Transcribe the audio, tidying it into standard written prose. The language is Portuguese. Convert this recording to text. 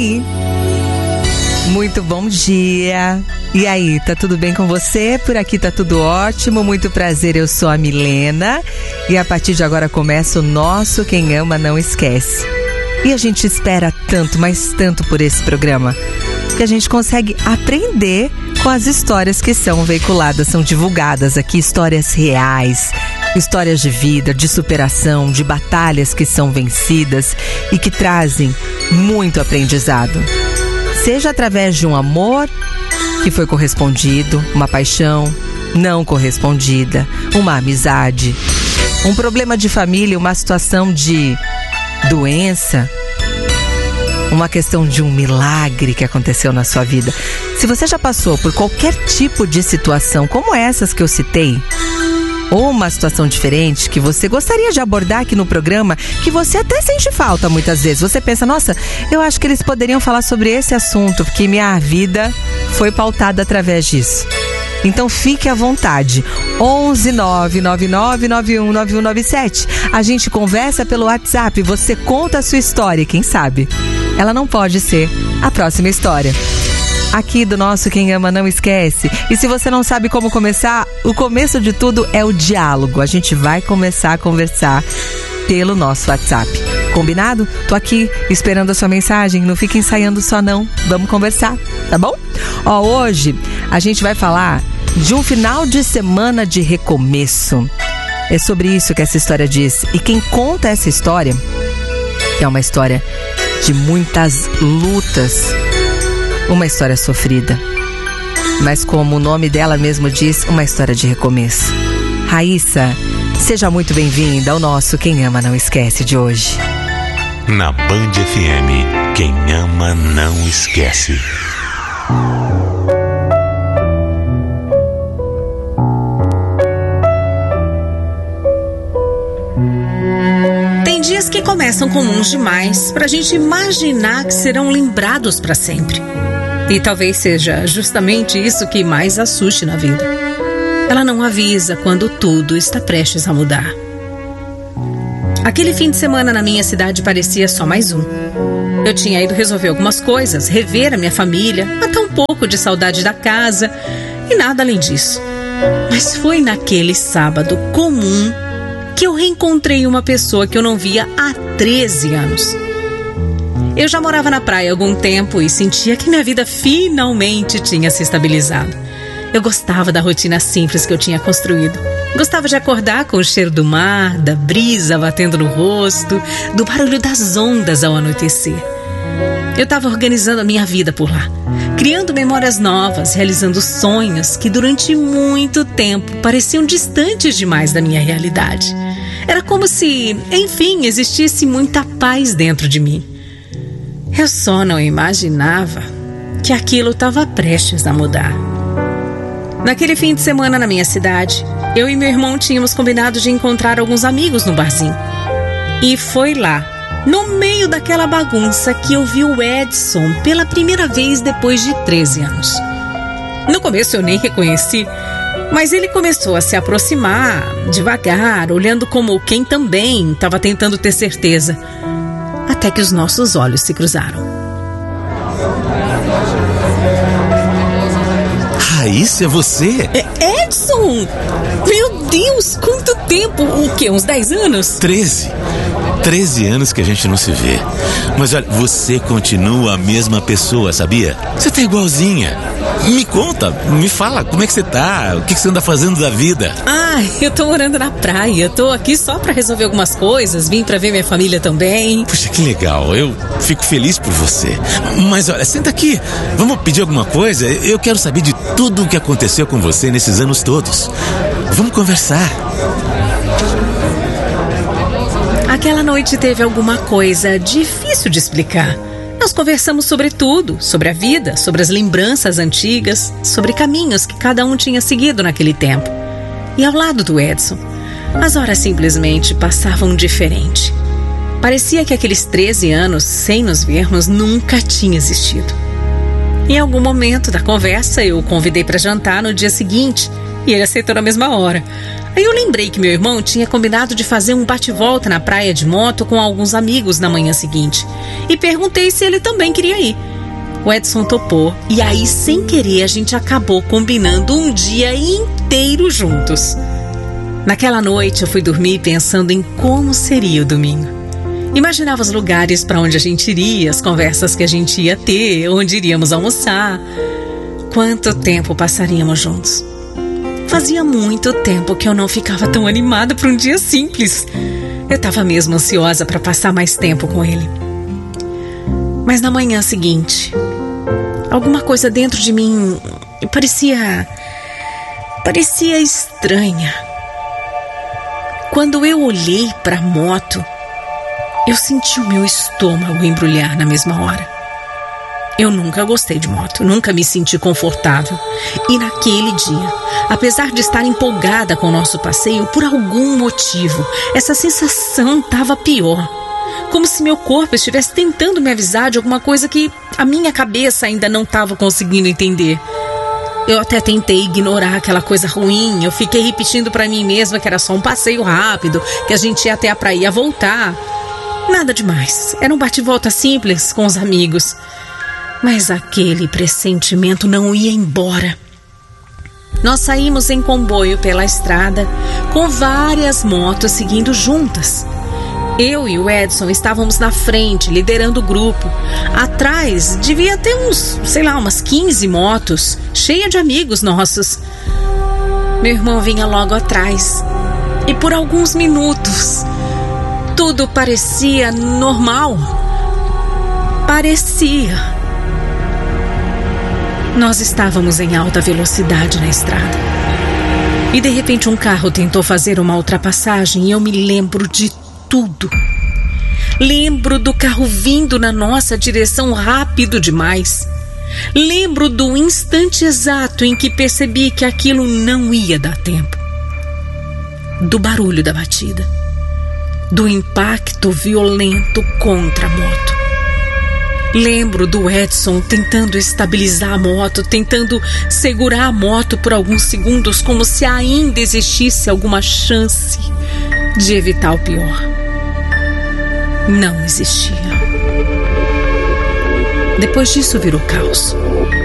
Muito bom dia. E aí, tá tudo bem com você? Por aqui tá tudo ótimo, muito prazer, eu sou a Milena. E a partir de agora começa o nosso Quem Ama Não Esquece. E a gente espera tanto, mas tanto por esse programa, que a gente consegue aprender com as histórias que são veiculadas, são divulgadas aqui, histórias reais, histórias de vida, de superação, de batalhas que são vencidas e que trazem muito aprendizado. Seja através de um amor que foi correspondido, uma paixão não correspondida, uma amizade, um problema de família, uma situação de doença, uma questão de um milagre que aconteceu na sua vida. Se você já passou por qualquer tipo de situação como essas que eu citei, ou uma situação diferente que você gostaria de abordar aqui no programa, que você até sente falta muitas vezes. Você pensa, nossa, eu acho que eles poderiam falar sobre esse assunto, porque minha vida foi pautada através disso. Então fique à vontade. 11 999 919197. A gente conversa pelo WhatsApp, você conta a sua história, quem sabe ela não pode ser a próxima história aqui do nosso Quem Ama Não Esquece. E se você não sabe como começar, o começo de tudo é o diálogo. A gente vai começar a conversar pelo nosso WhatsApp. Combinado? Tô aqui esperando a sua mensagem. Não fique ensaiando só não. Vamos conversar, tá bom? Ó, hoje a gente vai falar de um final de semana de recomeço. É sobre isso que essa história diz. E quem conta essa história, que é uma história de muitas lutas, uma história sofrida, mas como o nome dela mesmo diz, uma história de recomeço. Raíssa, seja muito bem-vinda ao nosso Quem Ama Não Esquece de hoje. Na Band FM, quem ama não esquece. Tem dias que começam comuns demais pra gente imaginar que serão lembrados pra sempre. E talvez seja justamente isso que mais assuste na vida. Ela não avisa quando tudo está prestes a mudar. Aquele fim de semana na minha cidade parecia só mais um. Eu tinha ido resolver algumas coisas, rever a minha família, matar um pouco de saudade da casa e nada além disso. Mas foi naquele sábado comum que eu reencontrei uma pessoa que eu não via há 13 anos. Eu já morava na praia há algum tempo e sentia que minha vida finalmente tinha se estabilizado. Eu gostava da rotina simples que eu tinha construído. Gostava de acordar com o cheiro do mar, da brisa batendo no rosto, do barulho das ondas ao anoitecer. Eu estava organizando a minha vida por lá, criando memórias novas, realizando sonhos que durante muito tempo pareciam distantes demais da minha realidade. Era como se, enfim, existisse muita paz dentro de mim. Eu só não imaginava que aquilo estava prestes a mudar. Naquele fim de semana na minha cidade, eu e meu irmão tínhamos combinado de encontrar alguns amigos no barzinho. E foi lá, no meio daquela bagunça, que eu vi o Edson pela primeira vez depois de 13 anos. No começo eu nem reconheci, mas ele começou a se aproximar, devagar, olhando como quem também estava tentando ter certeza. Até que os nossos olhos se cruzaram. Raíssa, é você? Edson! Meu Deus, quanto tempo! O quê? Uns 10 anos? 13 anos que a gente não se vê. Mas olha, você continua a mesma pessoa, sabia? Você tá igualzinha. Me conta, me fala, como é que você tá? O que você anda fazendo da vida? Eu tô morando na praia. Tô aqui só pra resolver algumas coisas. Vim pra ver minha família também. Puxa, que legal. Eu fico feliz por você. Mas olha, senta aqui. Vamos pedir alguma coisa? Eu quero saber de tudo o que aconteceu com você nesses anos todos. Vamos conversar. Aquela noite teve alguma coisa difícil de explicar. Nós conversamos sobre tudo, sobre a vida, sobre as lembranças antigas, sobre caminhos que cada um tinha seguido naquele tempo. E ao lado do Edson, as horas simplesmente passavam diferente. Parecia que aqueles 13 anos, sem nos vermos, nunca tinha existido. Em algum momento da conversa, eu o convidei para jantar no dia seguinte E ele aceitou na mesma hora. Aí eu lembrei que meu irmão tinha combinado de fazer um bate-volta na praia de moto com alguns amigos na manhã seguinte. E perguntei se ele também queria ir. O Edson topou. E aí, sem querer, a gente acabou combinando um dia inteiro juntos. Naquela noite eu fui dormir pensando em como seria o domingo. Imaginava os lugares para onde a gente iria, as conversas que a gente ia ter, onde iríamos almoçar. Quanto tempo passaríamos juntos. Fazia muito tempo que eu não ficava tão animada para um dia simples. Eu estava mesmo ansiosa para passar mais tempo com ele. Mas na manhã seguinte, alguma coisa dentro de mim parecia estranha. Quando eu olhei para a moto, eu senti o meu estômago embrulhar na mesma hora. Eu nunca gostei de moto, nunca me senti confortável. E naquele dia, apesar de estar empolgada com o nosso passeio, por algum motivo, essa sensação estava pior. Como se meu corpo estivesse tentando me avisar de alguma coisa que a minha cabeça ainda não estava conseguindo entender. Eu até tentei ignorar aquela coisa ruim. Eu fiquei repetindo para mim mesma que era só um passeio rápido, que a gente ia até a praia e voltar. Nada demais. Era um bate-volta simples com os amigos. Mas aquele pressentimento não ia embora. Nós saímos em comboio pela estrada, com várias motos seguindo juntas. Eu e o Edson estávamos na frente, liderando o grupo. Atrás devia ter umas 15 motos, cheia de amigos nossos. Meu irmão vinha logo atrás. E por alguns minutos, tudo parecia normal. Parecia. Nós estávamos em alta velocidade na estrada. E de repente um carro tentou fazer uma ultrapassagem e eu me lembro de tudo. Lembro do carro vindo na nossa direção rápido demais. Lembro do instante exato em que percebi que aquilo não ia dar tempo. Do barulho da batida. Do impacto violento contra a moto. Lembro do Edson tentando estabilizar a moto, tentando segurar a moto por alguns segundos, como se ainda existisse alguma chance de evitar o pior. Não existia. Depois disso virou caos.